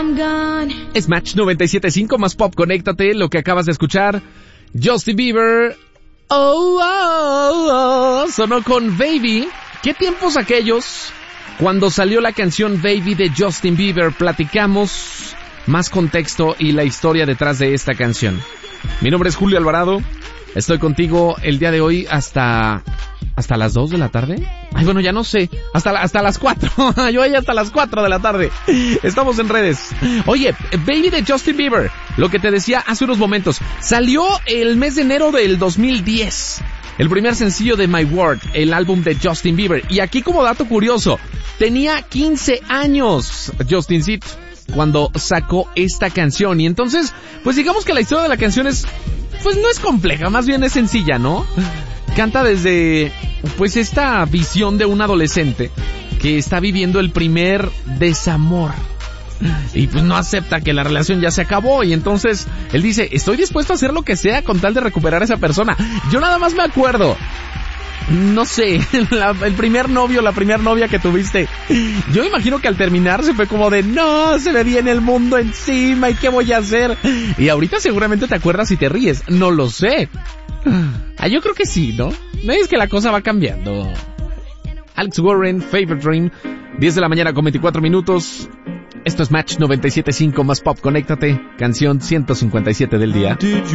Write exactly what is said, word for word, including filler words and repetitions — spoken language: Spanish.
Es Match noventa y siete punto cinco más pop, conéctate. Lo que acabas de escuchar, Justin Bieber, oh, oh, oh, sonó con Baby. ¿Qué tiempos aquellos? Cuando salió la canción Baby de Justin Bieber, platicamos más contexto y la historia detrás de esta canción. Mi nombre es Julio Alvarado, estoy contigo el día de hoy hasta... ¿Hasta las dos de la tarde? Ay, bueno, ya no sé. Hasta, la, hasta las cuatro. Yo ahí hasta las cuatro de la tarde. Estamos en redes. Oye, Baby de Justin Bieber. Lo que te decía hace unos momentos. Salió el mes de enero del dos mil diez. El primer sencillo de My World, el álbum de Justin Bieber. Y aquí como dato curioso, tenía quince años Justincito cuando sacó esta canción. Y entonces, pues digamos que la historia de la canción es... Pues no es compleja, más bien es sencilla, ¿no? Canta desde, pues, esta visión de un adolescente que está viviendo el primer desamor. Y pues no acepta que la relación ya se acabó. Y entonces, él dice, estoy dispuesto a hacer lo que sea con tal de recuperar a esa persona. Yo nada más me acuerdo, no sé, la, el primer novio, la primera novia que tuviste. Yo imagino que al terminar se fue como de, no, se me viene el mundo encima, ¿y qué voy a hacer? Y ahorita seguramente te acuerdas y te ríes, no lo sé. Ah, yo creo que sí, ¿no? No es que la cosa va cambiando. Alex Warren, Favorite Dream, diez de la mañana con veinticuatro minutos. Esto es Match noventa y siete punto cinco más pop, conéctate. Canción ciento cincuenta y siete del día.